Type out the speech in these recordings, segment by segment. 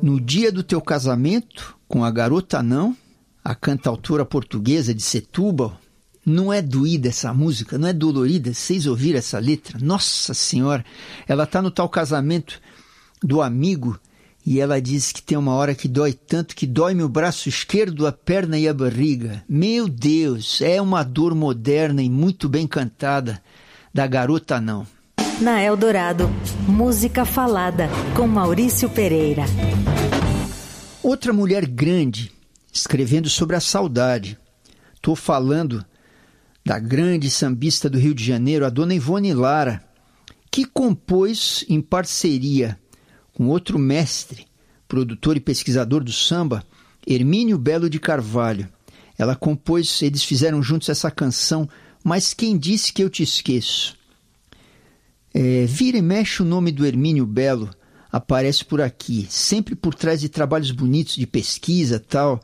No Dia do Teu Casamento, com a Garota Não, a cantautora portuguesa de Setúbal. Não é doída essa música, não é dolorida? Vocês ouviram essa letra? Nossa Senhora! Ela está no tal casamento do amigo e ela diz que tem uma hora que dói tanto que dói-me o braço esquerdo, a perna e a barriga. Meu Deus, é uma dor moderna e muito bem cantada da Garota Não. Na Eldorado, Música Falada, com Maurício Pereira. Outra mulher grande, escrevendo sobre a saudade. Estou falando da grande sambista do Rio de Janeiro, a dona Ivone Lara, que compôs em parceria com outro mestre, produtor e pesquisador do samba, Hermínio Belo de Carvalho. Ela compôs, eles fizeram juntos essa canção, Mas Quem Disse Que Eu Te Esqueço? Vira e mexe o nome do Hermínio Belo, aparece por aqui, sempre por trás de trabalhos bonitos de pesquisa e tal.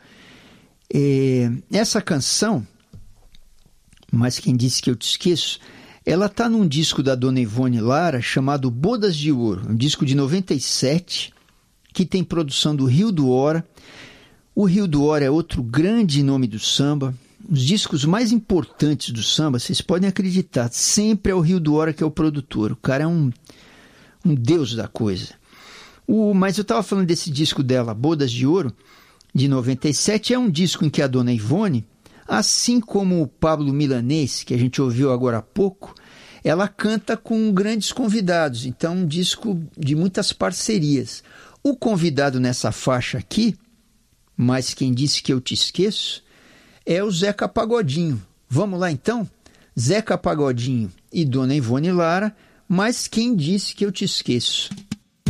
Essa canção, Mas Quem Disse Que Eu Te Esqueço, ela está num disco da dona Ivone Lara chamado Bodas de Ouro, um disco de 97, que tem produção do Rio do Hora. O Rio do Hora é outro grande nome do samba. Os discos mais importantes do samba, vocês podem acreditar, sempre é o Rio do Hora que é o produtor. O cara é um deus da coisa. Mas eu estava falando desse disco dela, Bodas de Ouro, de 97, é um disco em que a dona Ivone, assim como o Pablo Milanês, que a gente ouviu agora há pouco, ela canta com grandes convidados. Então, um disco de muitas parcerias. O convidado nessa faixa aqui, Mas Quem Disse Que Eu Te Esqueço, é o Zeca Pagodinho. Vamos lá, então? Zeca Pagodinho e dona Ivone Lara, Mas Quem Disse Que Eu Te Esqueço?